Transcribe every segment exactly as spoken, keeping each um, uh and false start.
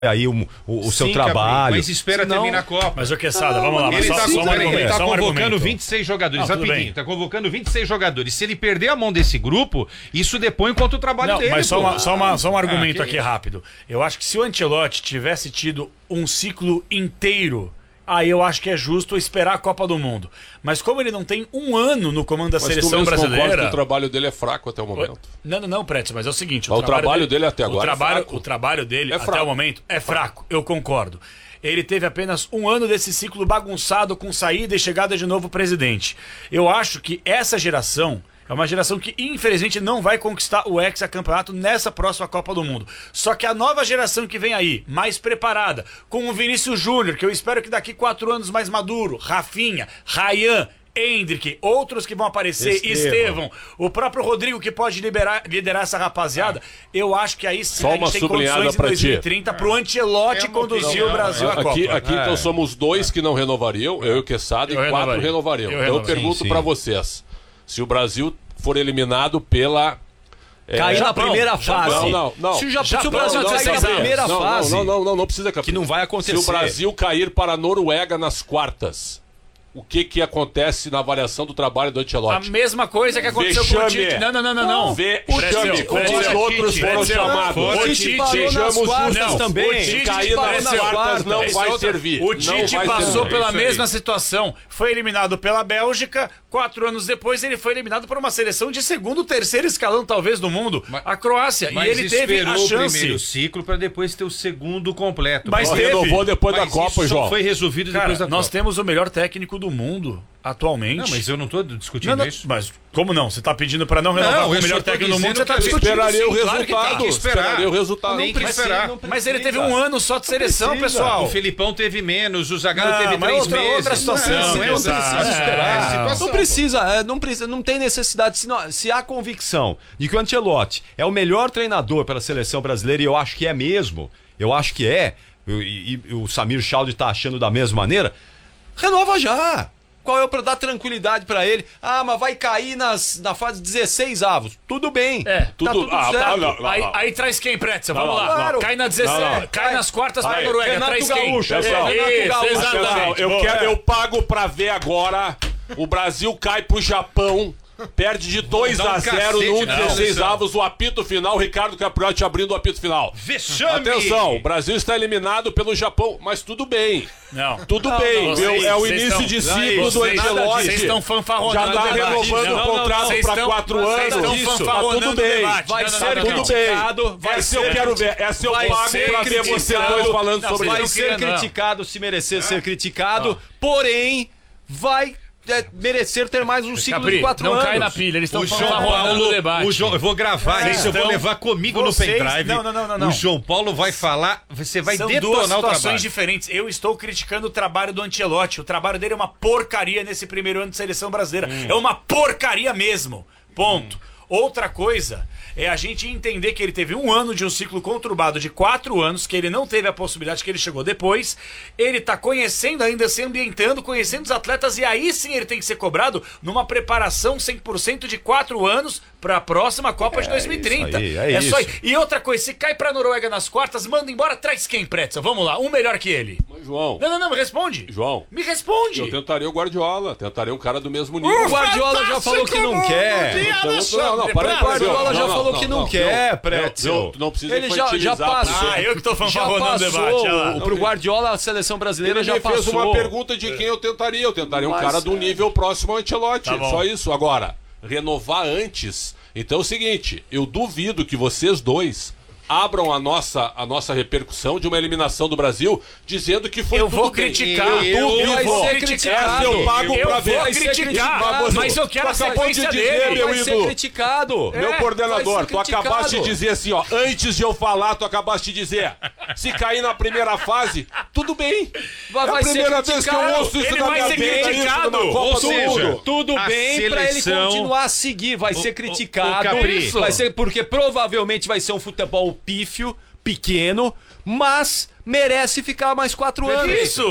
aí o, o, o seu Sim, trabalho. Cabrinho, mas espera Senão... terminar a Copa. Mas o Quesada, vamos lá. Ele Só, tá, só um argumento, ele tá só um convocando argumento. vinte e seis jogadores, Não, tudo rapidinho. bem. Tá convocando vinte e seis jogadores. Se ele perder a mão desse grupo, isso depõe contra o trabalho Não, dele. mas só, pô. uma, só, uma, só um argumento Ah, aqui rápido. Eu acho que se o Ancelotti tivesse tido um ciclo inteiro, aí eu acho que é justo esperar a Copa do Mundo. Mas como ele não tem um ano no comando da Mas tu seleção mesmo concorda brasileira... que o trabalho dele é fraco até o momento. Não, não, não, Pretz, mas é o seguinte... O trabalho dele até agora o trabalho, é fraco. O trabalho dele É até fraco. o momento é fraco, eu concordo. Ele teve apenas um ano desse ciclo bagunçado com saída e chegada de novo presidente. Eu acho que essa geração... É uma geração que, infelizmente, não vai conquistar o hexacampeonato nessa próxima Copa do Mundo. Só que a nova geração que vem aí, mais preparada, com o Vinícius Júnior, que eu espero que daqui quatro anos mais maduro, Rafinha, Ryan, Endrick, outros que vão aparecer, Estevão, Estevão, o próprio Rodrigo que pode liberar, liderar essa rapaziada, eu acho que aí sim Só a uma gente tem sublinhada condições em pra dois mil e ti. trinta pro Ancelotti É uma conduzir opinião, o Brasil à Aqui, Copa. aqui então somos dois que não renovariam, eu e o Quesada, e Eu quatro renovaria. renovariam. Eu Então eu renovaria. pergunto Sim, sim. pra vocês, se o Brasil for eliminado pela... é, Cair na Japão, primeira Japão. fase. Não, não, não. Se o, Japão, se o Japão, Brasil não, cair não, na não, primeira não, fase, Não, não, não, não precisa, que não vai acontecer. Se o Brasil cair para a Noruega nas quartas, o que que acontece na avaliação do trabalho do A Ancelotti? mesma coisa que aconteceu com o Vexame. Tite. Não, não, não, não, não. Vexame, como Pretzel, os outros Pretzel, foram Pretzel, chamados. fora O o Tite Tite parou nas sejamos quartas justos. também. O Tite Cair nas Pretzel, quartas não Esse vai outro- servir. O Não Tite vai passou servir. pela Isso aí. mesma situação. Foi eliminado pela Bélgica. Quatro anos depois, ele foi eliminado por uma seleção de segundo, terceiro escalão, talvez, do mundo. Mas- a Croácia. Mas E ele teve esperou a o primeiro chance. ciclo para depois ter o segundo completo. Mas Só teve. renovou depois da Mas Copa, isso João. só foi resolvido Cara, depois da nós Copa. temos o melhor técnico do mundo atualmente. Não, mas eu não tô discutindo Não, não, isso. mas como não? Você tá pedindo pra não renovar Não, com eu o melhor só tô técnico do mundo, dizendo você tá que eu discutindo. Esperaria sim, o claro que tá. resultado. tem que esperar. Esperaria o resultado. Tem que Mas esperar. sim, não Mas ele teve precisa. um ano só de seleção, precisa. pessoal. O Filipão teve menos, o Zagallo Não, teve mas três outra- meses. outra situação, Não, é não outra precisa situação. esperar. É situação, Não precisa, é, não precisa, não tem necessidade. Se, não- se há convicção de que o Ancelotti é o melhor treinador pela seleção brasileira, e eu acho que é mesmo, eu acho que é, e, e- e o Samir Chaldi tá achando da mesma maneira, renova já. Qual é o pra dar tranquilidade pra ele? Ah, mas vai cair nas, na fase dezesseis avos. Tudo bem. É, tá tudo- tudo ah, certo. tá, não, não. Aí, aí traz quem, Pretzel? Vamos Não, lá. não, claro. Cai na dezessete, Não, não. cai nas quartas pra Aí, Noruega. Renato Traz quem? Gaúcho, pessoal. É, Renato isso, Gaúcho. Pessoal, exatamente. eu, Boa. quero, eu pago pra ver agora. O Brasil cai pro Japão. Perde de dois dar um a zero cacete no na dezesseis seleção. avos, o apito final, Ricardo Capriotti abrindo o apito final. Vexame! Atenção, o Brasil está eliminado pelo Japão, mas tudo bem. Não. Tudo bem, vocês- meu, é o vocês início estão- de Não, ciclo do vocês- Ancelotti. Vocês estão Já fanfarronando está o debate. renovando Não, o não, contrato vocês para estão- quatro vocês anos. estão Isso, tá fanfarronando tudo o bem. debate. Vai Não, não, ser não, não, Tudo não. criticado, bem. vai Essa eu ser- quero ver. Essa eu vai pago ser pra ver vocês criticado. dois falando Não, sobre vocês vai isso. não ser queria, não. criticado se merecer ser criticado, porém vai é, merecer ter mais um ciclo Capri, de quatro não anos. cai na pilha, eles estão O João fanfarronando o Paulo, debate. o João, eu vou gravar É, isso, eu vou então, levar comigo vocês- no pendrive. não, não, não, não, não. O João Paulo vai falar, você vai São duas detonar o situações trabalho. diferentes. Eu estou criticando o trabalho do Ancelotti. O trabalho dele é uma porcaria nesse primeiro ano de seleção brasileira. Hum. É uma porcaria mesmo. Ponto. Outra coisa é a gente entender que ele teve um ano de um ciclo conturbado de quatro anos, que ele não teve a possibilidade, que ele chegou depois. Ele tá conhecendo ainda, se ambientando, conhecendo os atletas, e aí sim ele tem que ser cobrado numa preparação cem por cento de quatro anos para a próxima Copa de dois mil e trinta. isso aí, é só isso. aí. E outra coisa, se cai pra Noruega nas quartas, manda embora, traz quem, Pretzel? Vamos lá, um melhor que ele. Mas, João, Não, não, não, me responde. João, Me responde. eu tentaria o Guardiola. Tentaria um cara do mesmo nível. O Guardiola já falou que não quer. Então, não, não, para aí, O Guardiola não, já não, falou não, que não, não, quer, não, Pretzel. não, não precisa Ele já, já infantilizar, passou. Ah, eu que tô já fanfarronando o passou. debate. olha lá. O, pro Guardiola, a seleção brasileira Ele já me fez passou. uma pergunta de quem eu tentaria. Eu tentaria um Mas, cara do é. nível próximo ao Ancelotti. Tá bom. Só isso. Agora, renovar antes. Então é o seguinte, eu duvido que vocês dois abram a nossa, a nossa repercussão de uma eliminação do Brasil dizendo que foi Eu tudo vou bem. criticar. Eu duvido. Eu vou ser criticar. Essa eu pago Eu pra vou ver. Vai ser criticar, criticado. mas eu quero a Tu acabou de sequência dizer, dele. meu Vai ser ídolo. criticado. Meu É, coordenador, vai ser tu acabaste de criticado. dizer assim, ó, antes de eu falar, tu acabaste de dizer, se cair na primeira fase, tudo bem. Vai, é vai a ser primeira vez que eu criticado. ouço isso Ele da vai minha ser vida, isso criticado. numa Copa Ou do seja, Mundo. Tudo A bem pra ele seleção- continuar a seguir, vai ser criticado, o Capri. vai ser porque provavelmente vai ser um futebol pífio, pequeno, mas merece ficar mais quatro anos. Isso.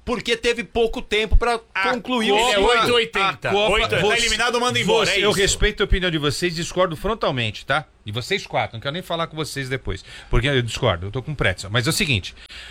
porque teve pouco tempo pra concluir o Ele é ciclo. oito e oitenta. A Copa- oito, tá você- eliminado, manda embora. você- é eu isso. respeito a opinião de vocês, discordo frontalmente, tá? E vocês quatro, não quero nem falar com vocês depois, porque eu discordo, eu tô com pretzel. Mas é o seguinte,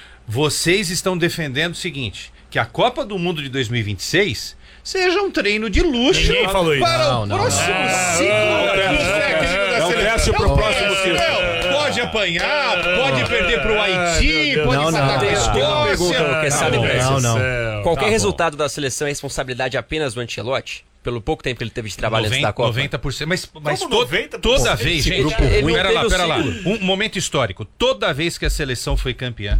vocês estão defendendo o seguinte, que a Copa do Mundo de dois mil e vinte e seis seja um treino de luxo Ninguém falou isso. para Não, o não, próximo não. ciclo Não, do não, técnico da É um seleção. teste pro Não, próximo não, ciclo. não. Pode apanhar, pode perder pro Haiti, Deus. pode Não, empatar não. com a Tem- tem uma pergunta, Escócia. quer saber, Não, Prestes? não, não. Céu. Qualquer Tá bom. resultado da seleção é responsabilidade apenas do Ancelotti? Pelo pouco tempo que ele teve de trabalho antes da Copa? noventa por cento, mas, mas Como to- noventa por cento? toda vez, Esse gente, grupo ruim. pera lá, Ele pera lá, não teve o um momento histórico, toda vez que a seleção foi campeã,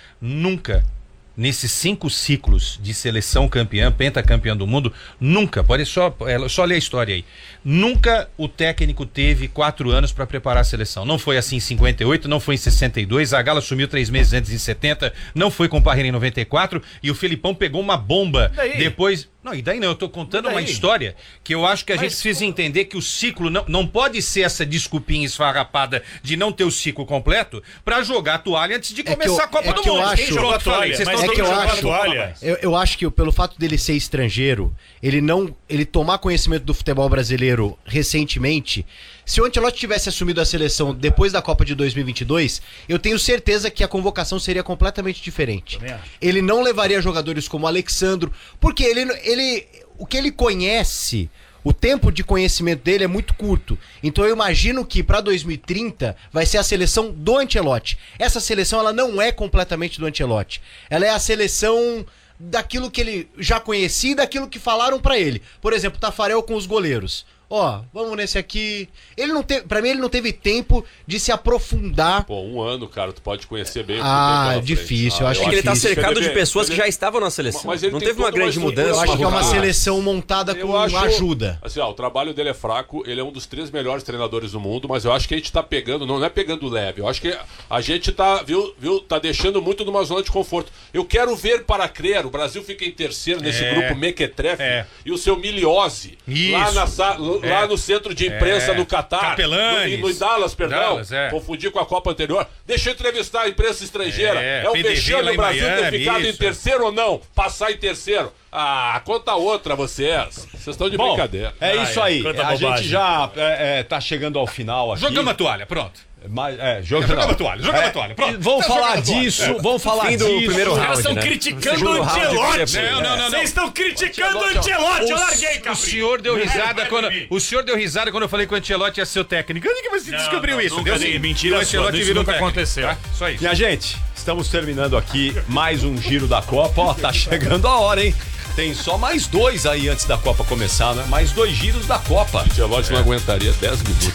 nunca, nesses cinco ciclos de seleção campeã, pentacampeã do mundo, nunca, pode só, é, só ler a história aí, nunca o técnico teve quatro anos para preparar a seleção. Não foi assim em cinquenta e oito, não foi em sessenta e dois, a Gala assumiu três meses antes em setenta, não foi com o Parreira em noventa e quatro, e o Filipão pegou uma bomba daí? depois... Não, e daí não, eu tô contando E daí? uma história que eu acho que a Mas, gente precisa entender que o ciclo não, não pode ser essa desculpinha esfarrapada de não ter o ciclo completo pra jogar a toalha antes de que começar eu- a Copa é do que eu Mundo. acho- Quem Quem jogou a Pronto, falei, toalha? vocês Mas estão é quem que eu jogou a acho- toalha? Eu, eu acho que pelo fato dele ser estrangeiro, ele não, ele tomar conhecimento do futebol brasileiro recentemente, se o Ancelotti tivesse assumido a seleção depois da Copa de dois mil e vinte e dois, eu tenho certeza que a convocação seria completamente diferente. Também acho. Ele não levaria jogadores como Alexandro, porque ele, ele, o que ele conhece, o tempo de conhecimento dele é muito curto. Então eu imagino que para dois mil e trinta vai ser a seleção do Ancelotti. Essa seleção ela não é completamente do Ancelotti. Ela é a seleção daquilo que ele já conhecia e daquilo que falaram pra ele. Por exemplo, Tafarel com os goleiros. Ó, vamos nesse aqui. Ele não teve, para mim ele não teve tempo de se aprofundar. Pô, um ano, cara, tu pode conhecer bem. o que Ah, tem pela difícil, frente. eu acho É que ele tá difícil. cercado de Felipe, pessoas que Felipe- já estavam na seleção. Mas ele Não tem teve uma toda uma grande estrutura. mudança. Eu acho que é uma Ah, seleção montada Eu com acho- ajuda. Assim, ó, o trabalho dele é fraco, ele é um dos três melhores treinadores do mundo, mas eu acho que a gente tá pegando, não é pegando leve, eu acho que a gente tá, viu, viu, tá deixando muito numa zona de conforto. Eu quero ver para crer, o Brasil fica em terceiro nesse É. grupo Mequetrefe É. e o seu Miliose, Isso. lá, na, sa- lá É. no centro de imprensa É. no Catar, Capelanes. no, no Dallas, perdão, Dallas, é. confundi com a Copa anterior. Deixa eu entrevistar a imprensa estrangeira. É, É, o P D V vexame lá em o Brasil ter Miami, ficado em isso. terceiro ou não, passar em terceiro. Ah, conta outra vocês. Vocês estão de Bom, brincadeira. é Ah, isso é. aí. Quanta A bobagem. gente já é, é, tá chegando ao final aqui. Jogamos a toalha, pronto. Mas, é, jogo Jogamos não. a toalha, jogamos É, a toalha, pronto. Vamos Tá falar jogando a toalha. disso, vamos falar Fim do disso. primeiro Os caras round, estão né? criticando o Segundo round, Ancelotti. Não, não, não, não. Vocês estão criticando o Ancelotti. Eu larguei, O cara. senhor deu risada vai quando dormir. o senhor deu risada quando eu falei que o Ancelotti ia ser o técnico. Onde que você Não, descobriu não, isso? nunca Deu dei. sim. Mentira E o sua, Ancelotti isso virou nunca técnico. aconteceu. Tá? Só isso. Minha gente, estamos terminando aqui mais um giro da Copa. Ó, tá chegando a hora, hein? Tem só mais dois aí antes da Copa começar, né? Mais dois giros da Copa. O Ancelotti não aguentaria dez minutos.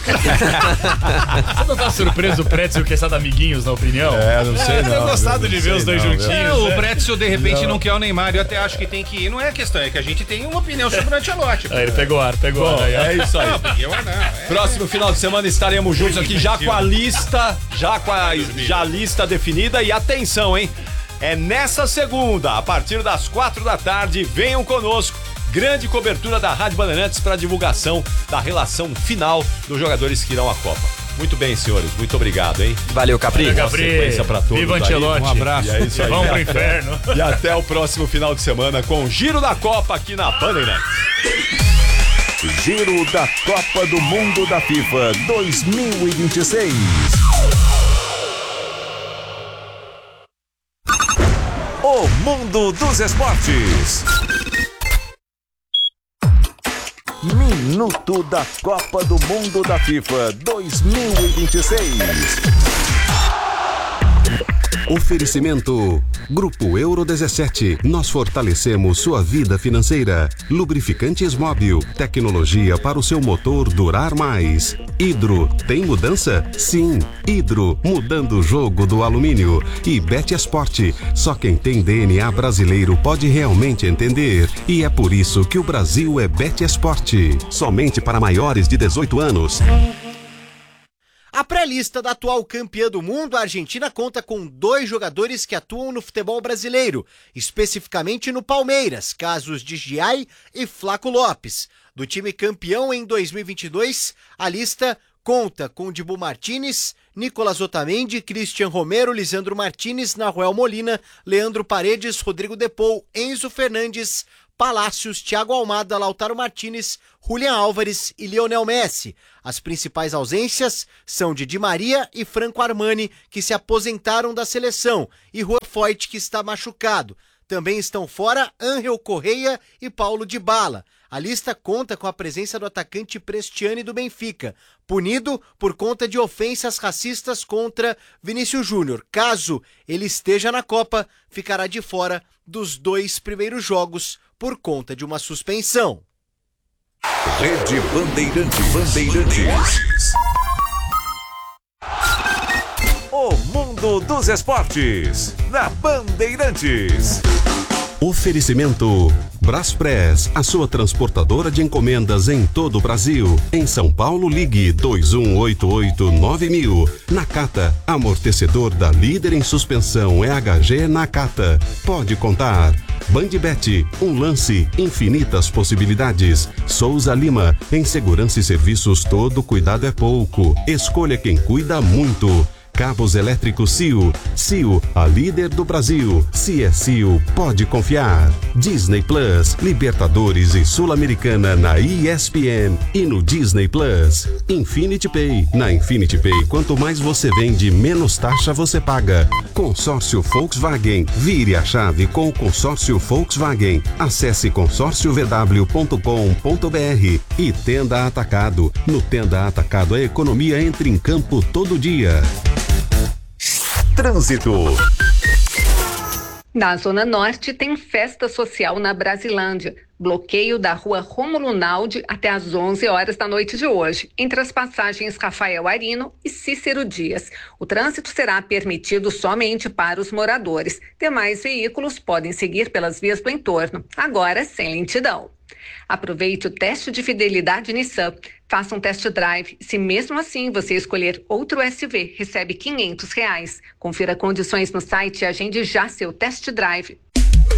Você não tá surpreso o Pretzel que é da amiguinhos, na opinião? É, não sei Eu não, tenho gostado viu? de Não ver sei os dois não, juntinhos. É, o né? Bretzel de repente não. quer o Neymar. Eu até acho que tem que ir. Não é a questão, é que a gente tem uma opinião sobre o Ancelotti. Aí ele pegou ar, pegou Bom, ar. Aí, ó. é isso aí. Não, porque eu não. É. Próximo final de semana estaremos juntos aqui já com a lista, já com a já a lista definida. E atenção, hein? É nessa segunda, a partir das quatro da tarde, venham conosco. Grande cobertura da Rádio Bandeirantes para divulgação da relação final dos jogadores que irão à Copa. Muito bem, senhores. Muito obrigado, hein? Valeu, Capri. Olha, Boa Capri. sequência pra todos Viva aí. Ancelotti. Um abraço. E é isso aí. Vamos pro E até- inferno. E até o próximo final de semana com o Giro da Copa aqui na Bandeirantes. Giro da Copa do Mundo da FIFA dois mil e vinte e seis. O mundo dos esportes. Minuto da Copa do Mundo da FIFA dois mil e vinte e seis. Oferecimento Grupo Euro dezessete. Nós fortalecemos sua vida financeira. Lubrificantes Móbil. Tecnologia para o seu motor durar mais. Hidro. Tem mudança? Sim. Hidro. Mudando o jogo do alumínio. E Betesport. Só quem tem D N A brasileiro pode realmente entender. E é por isso que o Brasil é Betesport. Somente para maiores de dezoito anos. A pré-lista da atual campeã do mundo, a Argentina conta com dois jogadores que atuam no futebol brasileiro, especificamente no Palmeiras, casos de Giai e Flaco Lopes. Do time campeão em dois mil e vinte e dois, a lista conta com Dibu Martínez, Nicolas Otamendi, Christian Romero, Lisandro Martínez, Nahuel Molina, Leandro Paredes, Rodrigo Depou, Enzo Fernandes, Palácios, Thiago Almada, Lautaro Martínez, Julian Álvares e Lionel Messi. As principais ausências são de Di Maria e Franco Armani, que se aposentaram da seleção, e Juan Foyth, que está machucado. Também estão fora Ángel Correia e Paulo Dybala. A lista conta com a presença do atacante Prestiani do Benfica, punido por conta de ofensas racistas contra Vinícius Júnior. Caso ele esteja na Copa, ficará de fora dos dois primeiros jogos por conta de uma suspensão. Rede Bandeirantes. Bandeirantes. O mundo dos esportes na Bandeirantes. Oferecimento Braspress, a sua transportadora de encomendas em todo o Brasil. Em São Paulo, ligue dois um oito oito nove mil. Nakata, amortecedor da líder em suspensão é H G Nakata. Pode contar. Bandbet, um lance, infinitas possibilidades. Souza Lima, em segurança e serviços todo cuidado é pouco. Escolha quem cuida muito. Cabos elétricos C I O. C I O, a líder do Brasil. Se é C I O, pode confiar. Disney Plus, Libertadores e Sul-Americana na E S P N e no Disney Plus. Infinity Pay. Na Infinity Pay, quanto mais você vende, menos taxa você paga. Consórcio Volkswagen. Vire a chave com o consórcio Volkswagen. Acesse consórcio v w ponto com ponto b r. E Tenda Atacado. No Tenda Atacado, a economia entra em campo todo dia. Trânsito. Na Zona Norte tem festa social na Brasilândia. Bloqueio da rua Rômulo Naldi até às onze horas da noite de hoje, entre as passagens Rafael Arino e Cícero Dias. O trânsito será permitido somente para os moradores. Demais veículos podem seguir pelas vias do entorno, agora sem lentidão. Aproveite o teste de fidelidade Nissan. Faça um test drive. Se mesmo assim você escolher outro S U V, recebe quinhentos reais. Confira condições no site e agende já seu test drive.